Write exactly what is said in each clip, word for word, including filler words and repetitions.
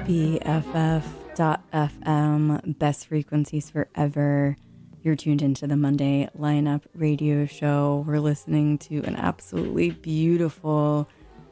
B F F dot F M, best frequencies forever. You're tuned into the Monday Lineup Radio Show. We're listening to an absolutely beautiful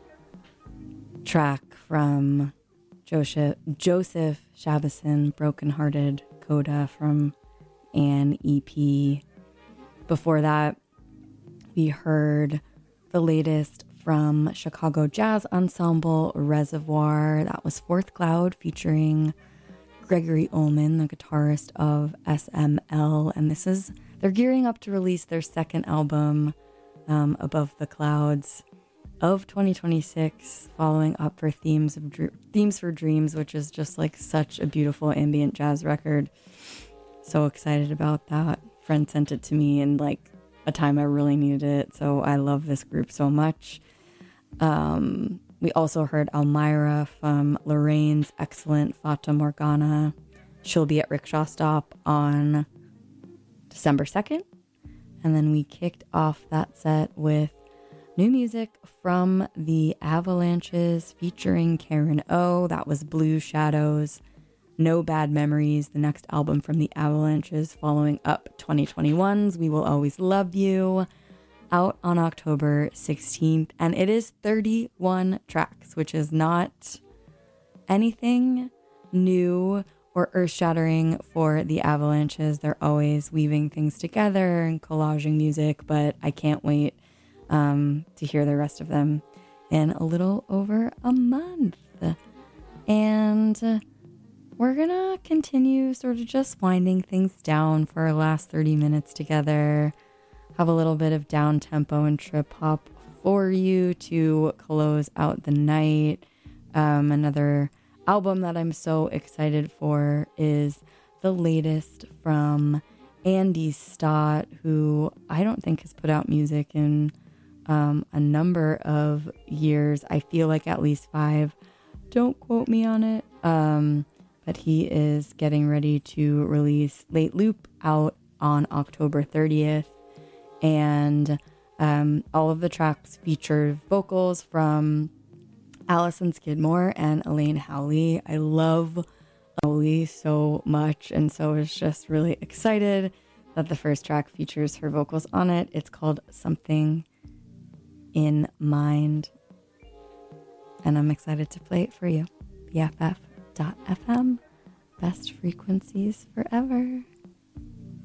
track from Joseph, Joseph Shavison, Brokenhearted Coda from an E P. Before that, we heard the latest from Chicago jazz ensemble Reservoir. That was Fourth Cloud featuring Gregory Ullman, the guitarist of S M L. And this is, they're gearing up to release their second album, um, Above the Clouds, of twenty twenty-six, following up for Themes of Dr- Themes for Dreams, which is just like such a beautiful ambient jazz record. So excited about that. Friend sent it to me in like a time I really needed it. So I love this group so much. Um, we also heard Elmira from Lorraine's excellent Fata Morgana. She'll be at Rickshaw Stop on December second. And then we kicked off that set with new music from the Avalanches featuring Karen O. That was Blue Shadows, No Bad Memories, the next album from the Avalanches, following up twenty twenty-one's We Will Always Love You, out on October sixteenth. And it is thirty-one tracks, which is not anything new or earth-shattering for the Avalanches. They're always weaving things together and collaging music, but I can't wait um, to hear the rest of them in a little over a month. And uh, we're gonna continue sort of just winding things down for our last thirty minutes together. Have a little bit of down tempo and trip hop for you to close out the night. Um, another album that I'm so excited for is the latest from Andy Stott, who I don't think has put out music in um, a number of years. I feel like at least five. Don't quote me on it. Um, but he is getting ready to release Late Loop out on October thirtieth. And um, all of the tracks feature vocals from Alison Skidmore and Elaine Howley. I love Howley so much, and so I was just really excited that the first track features her vocals on it. It's called Something in Mind, and I'm excited to play it for you. B F F dot F M, best frequencies forever.